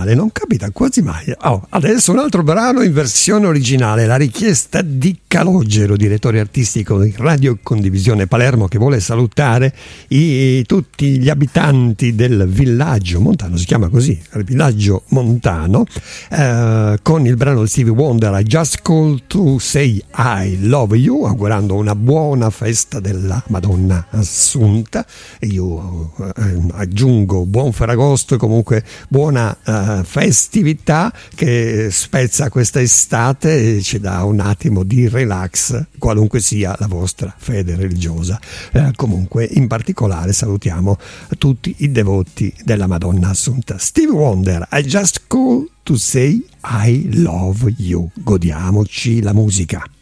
originale, non capita quasi mai. Adesso un altro brano in versione originale, la richiesta di Calogero, direttore artistico di Radio Condivisione Palermo, che vuole salutare tutti gli abitanti del villaggio montano, si chiama così, il villaggio montano, con il brano di Stevie Wonder, I Just Called to Say I Love You, augurando una buona festa della Madonna Assunta. E io aggiungo buon Ferragosto, comunque buona festività che spezza questa estate e ci dà un attimo di relax, qualunque sia la vostra fede religiosa. Comunque in particolare salutiamo tutti i devoti della Madonna Assunta. Stevie Wonder, I Just Called to Say I Love You. Godiamoci la musica.